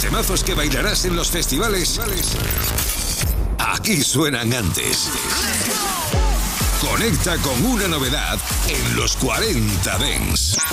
temazos que bailarás en los festivales, aquí suenan antes. Conecta con una novedad en los 40 Dance.